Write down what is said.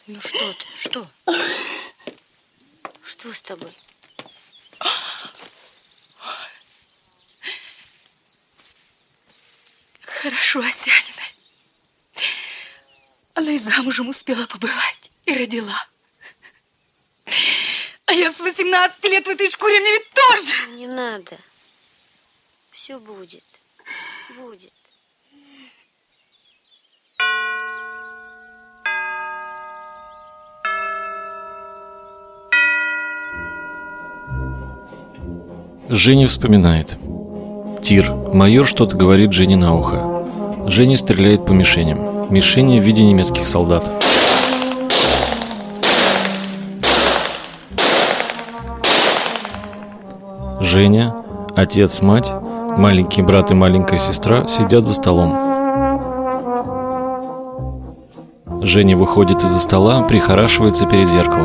Ну что ты, что? Что с тобой? Хорошо, Осянина. Она и замужем успела побывать, и родила. А я с 18 лет в этой шкуре, мне ведь тоже. Не надо. Все будет. Будет. Женя вспоминает. Тир. Майор что-то говорит Жене на ухо. Женя стреляет по мишеням. Мишени в виде немецких солдат. Женя, отец, мать, маленький брат и маленькая сестра сидят за столом. Женя выходит из-за стола, прихорашивается перед зеркалом.